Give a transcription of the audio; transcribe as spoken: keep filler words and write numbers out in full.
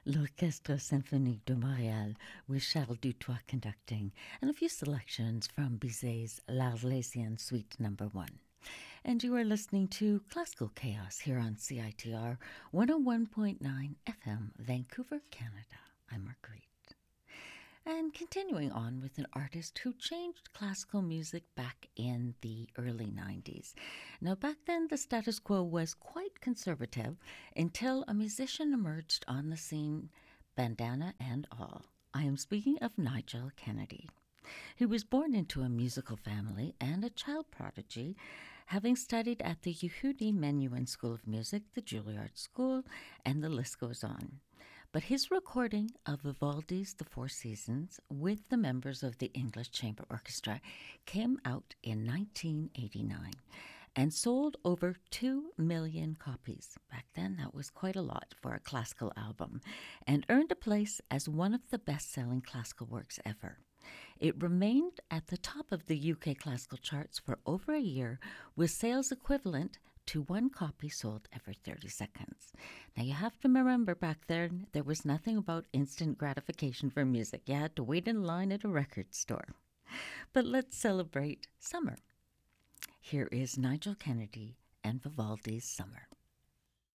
L'Orchestre Symphonique de Montréal with Charles Dutoit conducting, and a few selections from Bizet's L'Arlésienne Suite Number One. And you are listening to Classical Chaos here on C I T R one oh one point nine F M, Vancouver, Canada. I'm Marguerite. And continuing on with an artist who changed classical music back in the early nineties. Now, back then, the status quo was quite conservative until a musician emerged on the scene, bandana and all. I am speaking of Nigel Kennedy. He was born into a musical family and a child prodigy, having studied at the Yehudi Menuhin School of Music, the Juilliard School, and the list goes on. But his recording of Vivaldi's The Four Seasons with the members of the English Chamber Orchestra came out in nineteen eighty-nine and sold over two million copies. Back then, that was quite a lot for a classical album, and earned a place as one of the best-selling classical works ever. It remained at the top of the U K classical charts for over a year, with sales equivalent to one copy sold every thirty seconds. Now, you have to remember, back then, there was nothing about instant gratification for music. You had to wait in line at a record store. But let's celebrate summer. Here is Nigel Kennedy and Vivaldi's Summer.